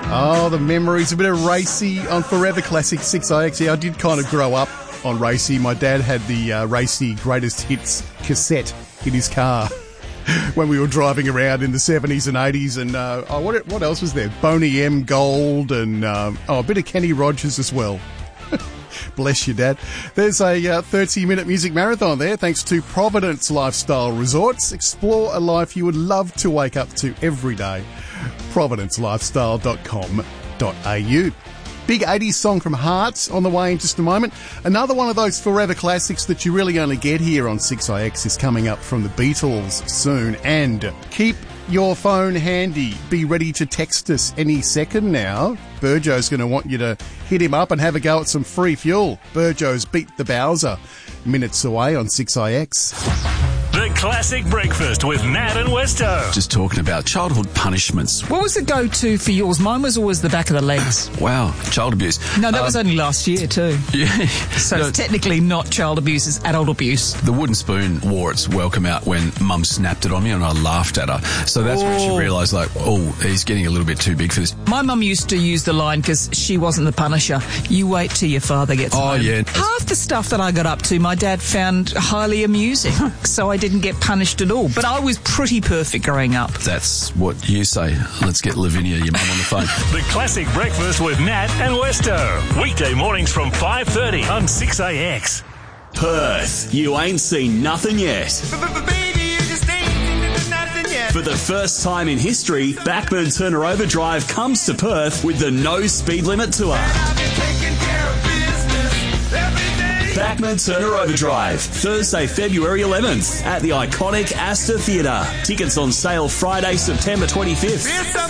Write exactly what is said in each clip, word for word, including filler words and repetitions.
Oh, the memories. A bit of Racy on Forever Classic six I X. Yeah, I did kind of grow up on Racy. My dad had the uh, Racy Greatest Hits cassette in his car when we were driving around in the seventies and eighties. And uh, oh, what what else was there? Boney M. Gold and um, oh, a bit of Kenny Rogers as well. Bless you, Dad. There's a uh, thirty-minute music marathon there thanks to Providence Lifestyle Resorts. Explore a life you would love to wake up to every day. providence lifestyle dot com dot a u. Big eighties song from Heart on the way in just a moment. Another one of those forever classics that you really only get here on six I X is coming up from the Beatles soon. And keep your phone handy. Be ready to text us any second now. Burjo's going to want you to hit him up and have a go at some free fuel. Burjo's Beat the Bowser. Minutes away on six I X. The Classic Breakfast with Nat and Westo. Just talking about childhood punishments. What was the go-to for yours? Mine was always the back of the legs. Wow, child abuse. No, that um, was only last year too. Yeah. So no, it's technically not child abuse, it's adult abuse. The wooden spoon wore its welcome out when Mum snapped it on me and I laughed at her. So that's oh. when she realised, like, oh, he's getting a little bit too big for this. My mum used to use the line, because she wasn't the punisher, you wait till your father gets oh, home. Oh, yeah. Half the stuff that I got up to, my dad found highly amusing, so I didn't get punished at all. But I was pretty perfect growing up. That's what you say. Let's get Lavinia, your mum, on the phone. The Classic Breakfast with Nat and Westo. Weekday mornings from five thirty on six A X. Perth, you ain't seen nothing yet. For the first time in history, Backman Turner Overdrive comes to Perth with the No Speed Limit Tour. Backman Turner Overdrive, Thursday, February eleventh at the iconic Astor Theatre. Tickets on sale Friday, September twenty-fifth.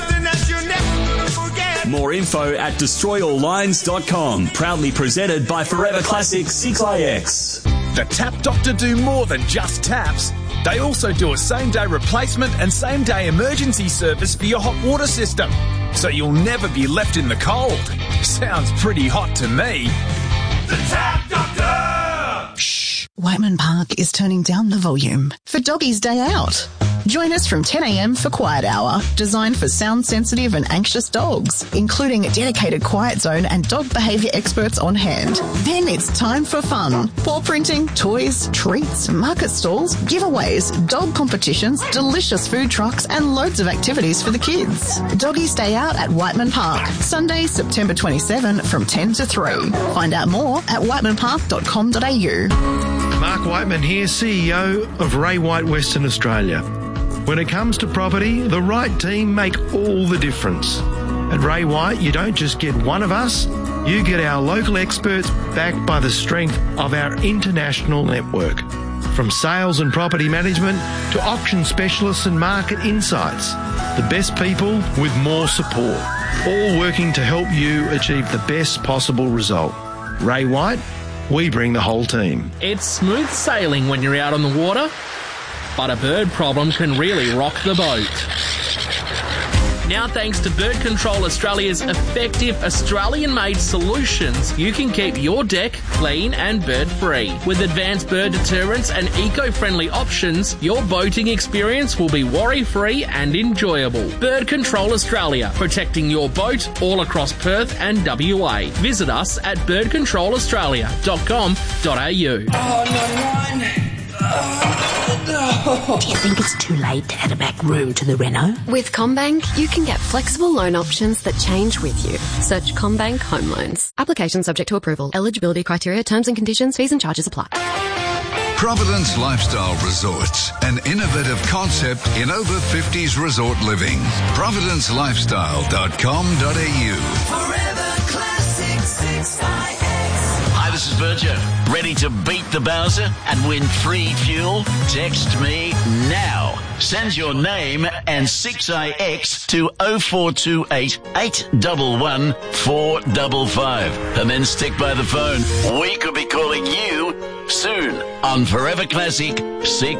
More info at destroy all lines dot com. Proudly presented by Forever Classic six I X. The Tap Doctor do more than just taps. They also do a same-day replacement and same-day emergency service for your hot water system, so you'll never be left in the cold. Sounds pretty hot to me. The Tap Doctor! Shh. Whiteman Park is turning down the volume for Doggy's Day Out. Join us from ten a.m. for Quiet Hour, designed for sound-sensitive and anxious dogs, including a dedicated quiet zone and dog behaviour experts on hand. Then it's time for fun. Paw printing, toys, treats, market stalls, giveaways, dog competitions, delicious food trucks and loads of activities for the kids. Doggy's Day Out at Whiteman Park, Sunday, September twenty-seventh from ten to three. Find out more at whiteman park dot com dot a u. Mark Whiteman here, C E O of Ray White Western Australia. When it comes to property, the right team make all the difference. At Ray White, you don't just get one of us, you get our local experts backed by the strength of our international network. From sales and property management to auction specialists and market insights, the best people with more support, all working to help you achieve the best possible result. Ray White, we bring the whole team. It's smooth sailing when you're out on the water, but a bird problem can really rock the boat. Now, thanks to Bird Control Australia's effective Australian-made solutions, you can keep your deck clean and bird-free. With advanced bird deterrents and eco-friendly options, your boating experience will be worry-free and enjoyable. Bird Control Australia, protecting your boat all across Perth and W A. Visit us at bird control australia dot com dot a u. Oh, nine one. Oh, no. Do you think it's too late to add a back room to the reno? With CommBank, you can get flexible loan options that change with you. Search CommBank Home Loans. Application subject to approval. Eligibility criteria, terms and conditions, fees and charges apply. Providence Lifestyle Resorts, an innovative concept in over fifties resort living. providence lifestyle dot com dot a u. Forever Classic six I X. Hi, this is Virgil. Ready to beat the Bowser and win free fuel? Text me now. Send your name and six I X to oh four two eight, eight one one, four five five. And then stick by the phone. We could be calling you soon on Forever Classic six